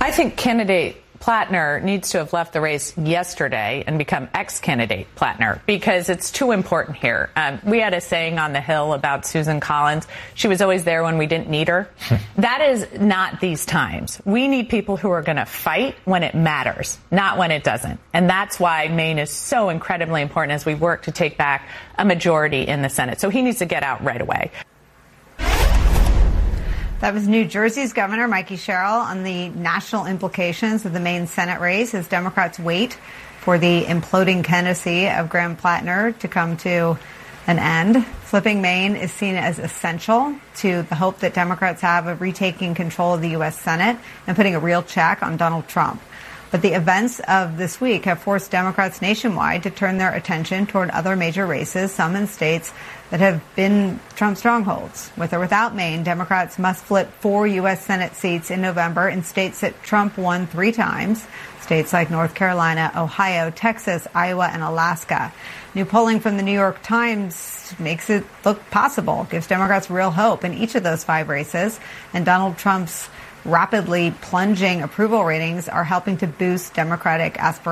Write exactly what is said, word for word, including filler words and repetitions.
I think candidate Plattner needs to have left the race yesterday and become ex-candidate Plattner, because it's too important here. Um, we had a saying on the Hill about Susan Collins. She was always there when we didn't need her. That is not these times. We need people who are going to fight when it matters, not when it doesn't. And that's why Maine is so incredibly important as we work to take back a majority in the Senate. So he needs to get out right away. That was New Jersey's Governor Mikey Sherrill on the national implications of the Maine Senate race as Democrats wait for the imploding candidacy of Graham Plattner to come to an end. Flipping Maine is seen as essential to the hope that Democrats have of retaking control of the U S Senate and putting a real check on Donald Trump. But the events of this week have forced Democrats nationwide to turn their attention toward other major races, some in states that have been Trump strongholds. With or without Maine, Democrats must flip four U S Senate seats in November in states that Trump won three times, states like North Carolina, Ohio, Texas, Iowa, and Alaska. New polling from the New York Times makes it look possible, gives Democrats real hope in each of those five races, and Donald Trump's rapidly plunging approval ratings are helping to boost Democratic aspirations.